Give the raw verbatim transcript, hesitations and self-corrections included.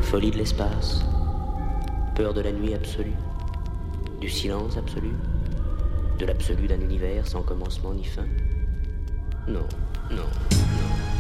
folie de l'espace, peur de la nuit absolue, du silence absolu, de l'absolu d'un univers sans commencement ni fin? Non, non, non.